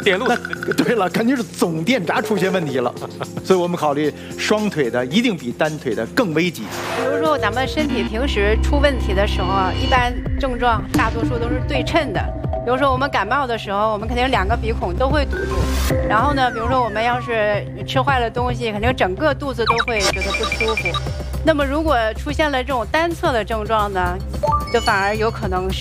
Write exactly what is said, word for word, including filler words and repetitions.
电路。 那对了，肯定是总电闸出现问题了。所以我们考虑双腿的一定比单腿的更危急。 比如说咱们身体平时出问题的时候啊，一般症状大多数都是对称的。比如说我们感冒的时候，我们肯定两个鼻孔都会堵住。然后呢，比如说我们要是吃坏了东西，肯定整个肚子都会觉得不舒服。那么如果出现了这种单侧的症状呢，就反而有可能是